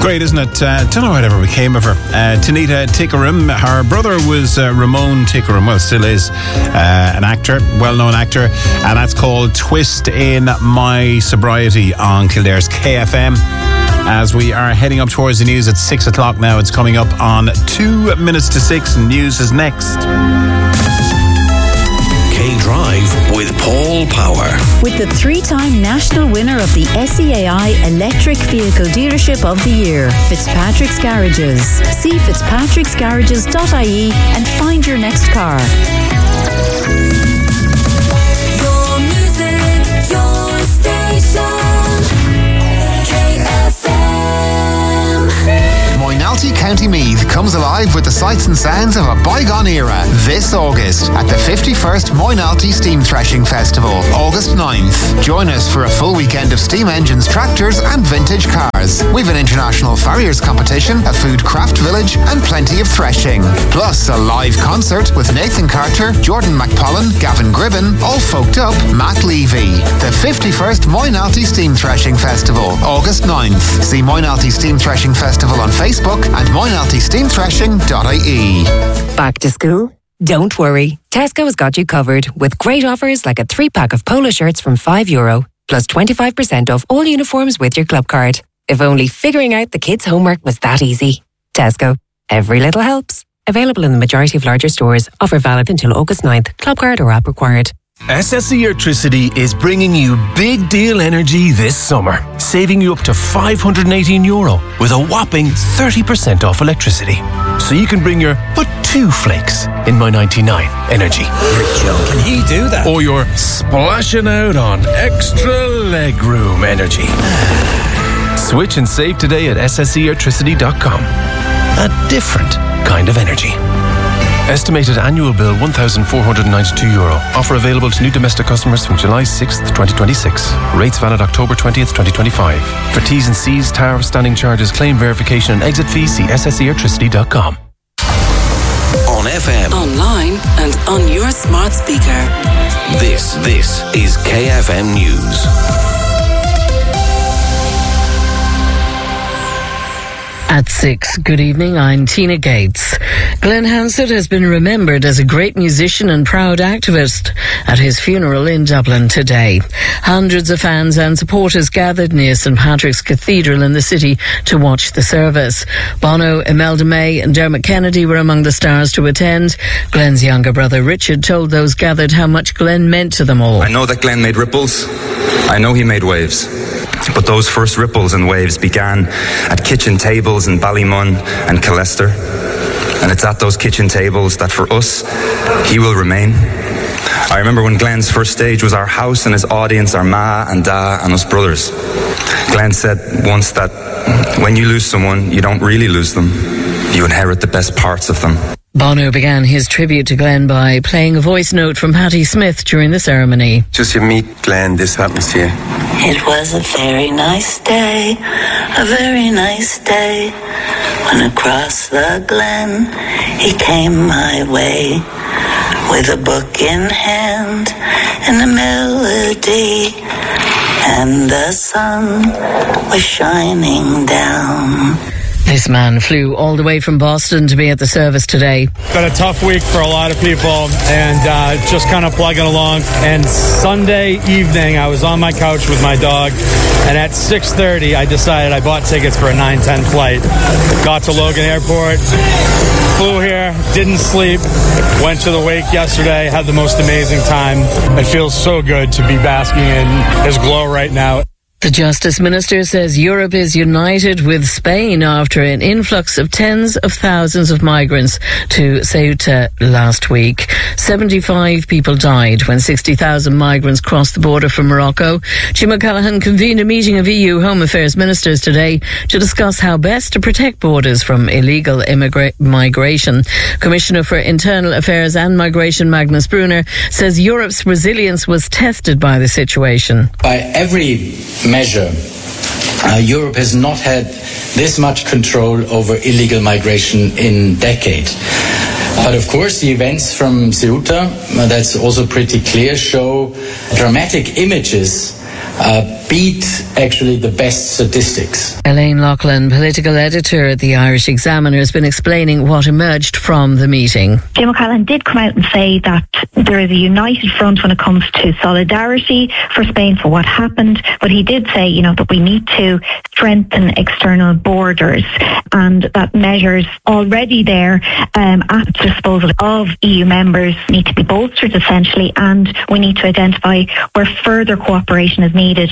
Great, isn't it? Don't know whatever became of her. Tanita Tikaram. Her brother was Ramon Tikaram. Well, still is an actor, well-known actor, and that's called Twist in My Sobriety on Kildare's KFM. As we are heading up towards the news at 6 o'clock now, it's coming up on 2 minutes to 6, and news is next. K-Drive with Paul Power. With the 3-time national winner of the SEAI Electric Vehicle Dealership of the Year, Fitzpatrick's Garages. See fitzpatricksgarages.ie and find your next car. Your music, your station, KFM. Moynalty County Meath comes alive with the sights and sounds of a bygone era this August at the 51st Moynalty Steam Threshing Festival, August 9th. Join us for a full weekend of steam engines, tractors and vintage cars. We've an international farriers competition, a food craft village and plenty of threshing. Plus a live concert with Nathan Carter, Jordan McPollen, Gavin Gribben, all folked up, Matt Levy. The 51st Moynalty Steam Threshing Festival, August 9th. See Moynalty Steam Threshing Festival on Facebook and moynaltystreamthreshing.ie. Back to school? Don't worry. Tesco has got you covered with great offers like a 3-pack of polo shirts from €5, plus 25% off all uniforms with your club card. If only figuring out the kids' homework was that easy. Tesco. Every little helps. Available in the majority of larger stores. Offer valid until August 9th. Club card or app required. SSE Electricity is bringing you big deal energy this summer, saving you up to €518 with a whopping 30% off electricity. So you can bring your but 2 flakes in My 99 energy. You're joking, he do that? Or you're splashing out on extra legroom energy. Switch and save today at sseelectricity.com. A different kind of energy. Estimated annual bill €1,492. Offer available to new domestic customers from July 6th, 2026. Rates valid October 20th, 2025. For T's and C's, tariff, standing charges, claim verification and exit fees, see sseelectricity.com. On FM. Online and on your smart speaker. This is KFM News. At 6, good evening, I'm Tina Gates. Glenn Hansard has been remembered as a great musician and proud activist at his funeral in Dublin today. Hundreds of fans and supporters gathered near St Patrick's Cathedral in the city to watch the service. Bono, Imelda May and Dermot Kennedy were among the stars to attend. Glenn's younger brother Richard told those gathered how much Glenn meant to them all. I know that Glenn made ripples. I know he made waves. But those first ripples and waves began at kitchen tables in Ballymun and Killester. And it's at those kitchen tables that for us, he will remain. I remember when Glenn's first stage was our house and his audience, our ma and da and us brothers. Glenn said once that when you lose someone, you don't really lose them. You inherit the best parts of them. Bono began his tribute to Glenn by playing a voice note from Patti Smith during the ceremony. Just you meet Glenn, this happens to you. It was a very nice day, a very nice day, when across the glen he came my way, with a book in hand and a melody, and the sun was shining down. This man flew all the way from Boston to be at the service today. Been a tough week for a lot of people, and just kind of plugging along. And Sunday evening, I was on my couch with my dog, and at 6:30, I decided I bought tickets for a 9:10 flight. Got to Logan Airport, flew here, didn't sleep, went to the wake yesterday, had the most amazing time. It feels so good to be basking in his glow right now. The Justice Minister says Europe is united with Spain after an influx of tens of thousands of migrants to Ceuta last week. 75 people died when 60,000 migrants crossed the border from Morocco. Jim O'Callaghan convened a meeting of EU Home Affairs ministers today to discuss how best to protect borders from illegal migration. Commissioner for Internal Affairs and Migration Magnus Brunner says Europe's resilience was tested by the situation. By every measure, Europe has not had this much control over illegal migration in decades. But of course, the events from Ceuta, that's also pretty clear, show dramatic images beat actually the best statistics. Elaine Loughlin, political editor at the Irish Examiner, has been explaining what emerged from the meeting. Jim O'Callaghan did come out and say that there is a united front when it comes to solidarity for Spain for what happened, but he did say, that we need to strengthen external borders, and that measures already there at the disposal of EU members need to be bolstered essentially, and we need to identify where further cooperation is needed.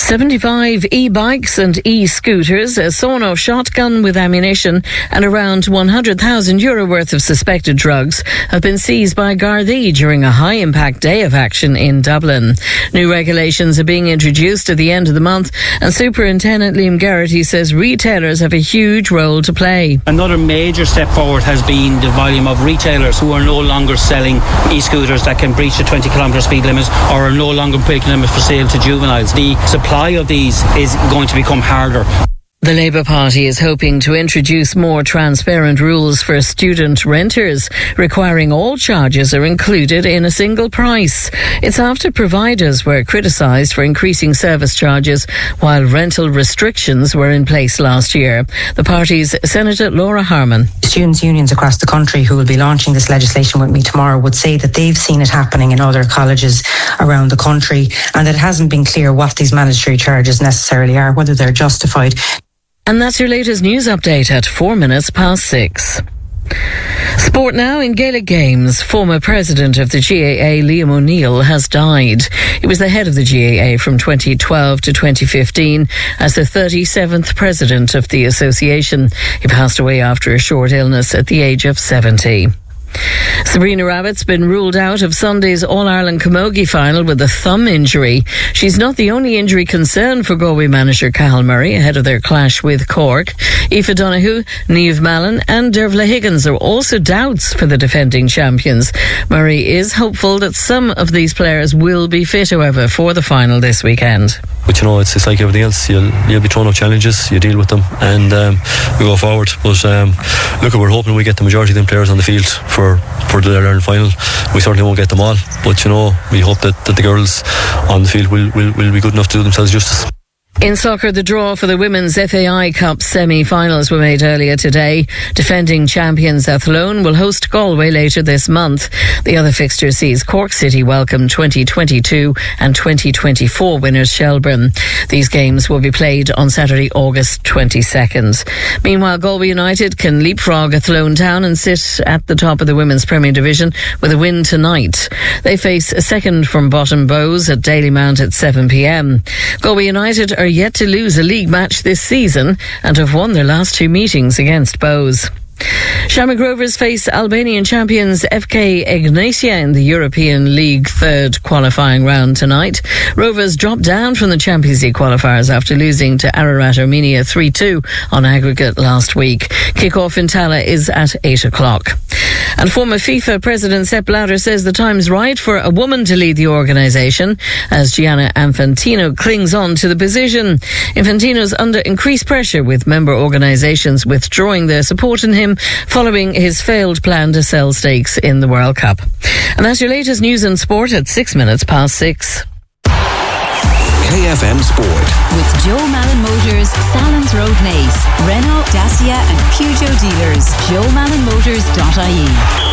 75 e-bikes and e-scooters, a sawn-off shotgun with ammunition and around €100,000 worth of suspected drugs have been seized by Gardaí during a high-impact day of action in Dublin. New regulations are being introduced at the end of the month, and Superintendent Liam Geraghty says retailers have a huge role to play. Another major step forward has been the volume of retailers who are no longer selling e-scooters that can breach the 20km speed limit or are no longer making them for sale to juveniles. The supply of these is going to become harder. The Labour Party is hoping to introduce more transparent rules for student renters, requiring all charges are included in a single price. It's after providers were criticised for increasing service charges while rental restrictions were in place last year. The party's Senator Laura Harman. Students' unions across the country who will be launching this legislation with me tomorrow would say that they've seen it happening in other colleges around the country, and it hasn't been clear what these mandatory charges necessarily are, whether they're justified. And that's your latest news update at 6:04. Sport now. In Gaelic Games, former president of the GAA, Liam O'Neill, has died. He was the head of the GAA from 2012 to 2015 as the 37th president of the association. He passed away after a short illness at the age of 70. Sabrina Rabbitt's been ruled out of Sunday's All-Ireland Camogie final with a thumb injury. She's not the only injury concern for Galway manager Cathal Murray ahead of their clash with Cork. Aoife Donoghue, Niamh Mallon and Dervla Higgins are also doubts for the defending champions. Murray is hopeful that some of these players will be fit, however, for the final this weekend. But it's like everything else. You'll be thrown up challenges, you deal with them, and we go forward. But look, we're hoping we get the majority of them players on the field for the All-Ireland final. We certainly won't get them all, but we hope that the girls on the field will be good enough to do themselves justice. In soccer, the draw for the Women's FAI Cup semi-finals were made earlier today. Defending champions Athlone will host Galway later this month. The other fixture sees Cork City welcome 2022 and 2024 winners Shelbourne. These games will be played on Saturday, August 22nd. Meanwhile, Galway United can leapfrog Athlone Town and sit at the top of the Women's Premier Division with a win tonight. They face a second from bottom Bows at Dalymount at 7pm. Galway United are yet to lose a league match this season and have won their last two meetings against Bows. Shamrock Rovers face Albanian champions FK Ignatia in the European League third qualifying round tonight. Rovers dropped down from the Champions League qualifiers after losing to Ararat Armenia 3-2 on aggregate last week. Kick-off in Tala is at 8 o'clock. And former FIFA President Sepp Blatter says the time's right for a woman to lead the organisation as Gianna Infantino clings on to the position. Infantino's under increased pressure with member organisations withdrawing their support in him following his failed plan to sell stakes in the World Cup. And that's your latest news and sport at 6:06. KFM Sport. With Joe Malin Motors, Salons Road Naas, Renault, Dacia and Peugeot dealers. JoeMallinMotors.ie.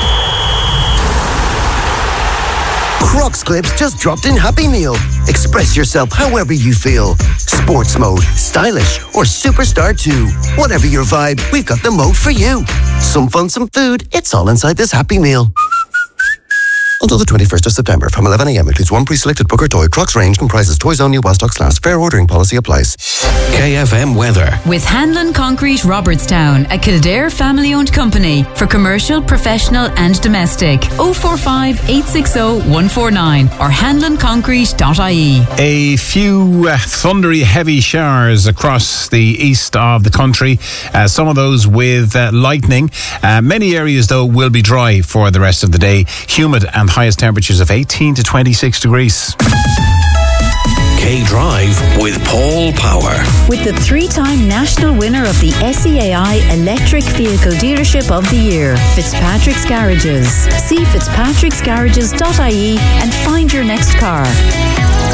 Crocs clips just dropped in Happy Meal. Express yourself however you feel. Sports mode, stylish, or superstar too. Whatever your vibe, we've got the mode for you. Some fun, some food, it's all inside this Happy Meal. Until the 21st of September from 11 a.m. includes one pre-selected Booker toy. Crocs range comprises toys only while stocks last. Fair ordering policy applies. KFM weather. With Hanlon Concrete Robertstown, a Kildare family-owned company for commercial, professional and domestic. 045 860 149 or hanlonconcrete.ie. A few thundery heavy showers across the east of the country. Some of those with lightning. Many areas though will be dry for the rest of the day. Humid and highest temperatures of 18 to 26 degrees. K-Drive with Paul Power. With the 3-time national winner of the SEAI Electric Vehicle Dealership of the Year, Fitzpatrick's Garages. See fitzpatricksgarages.ie and find your next car.